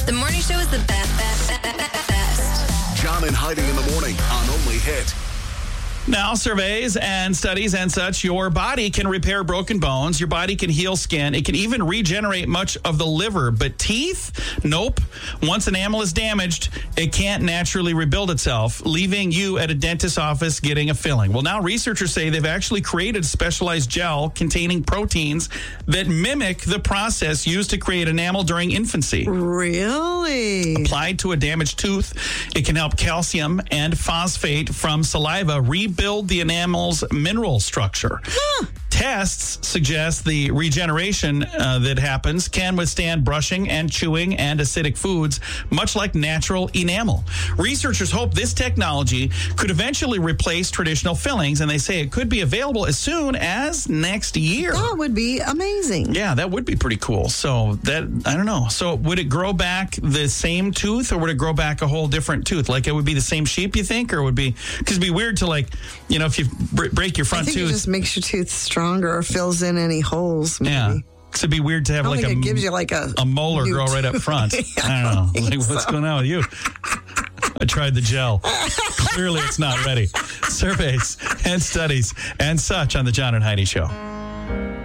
The morning show is the best. John and Heidi in the morning on Only Hit. Now, surveys and studies and such, your body can repair broken bones. Your body can heal skin. It can even regenerate much of the liver. But teeth? Nope. Once enamel is damaged, it can't naturally rebuild itself, leaving you at a dentist's office getting a filling. Well, now researchers say they've actually created a specialized gel containing proteins that mimic the process used to create enamel during infancy. Really? Applied to a damaged tooth, it can help calcium and phosphate from saliva rebuild the enamel's mineral structure. Tests suggest the regeneration that happens can withstand brushing and chewing and acidic foods, much like natural enamel. Researchers hope this technology could eventually replace traditional fillings, and they say it could be available as soon as next year. That would be amazing. Yeah, that would be pretty cool. So that, I don't know. So would it grow back the same tooth, or would it grow back a whole different tooth? Like it would be the same shape, you think? Or would be, because it'd be weird to, like, you know, if you break your front I think tooth. it just makes your tooth stronger or fills in any holes, maybe. Yeah. Because it'd be weird to have like it gives you like a molar new grow right up front. I don't know. Like, what's going on with you? I tried the gel. Clearly it's not ready. Surveys and studies and such on the John and Heidi Show.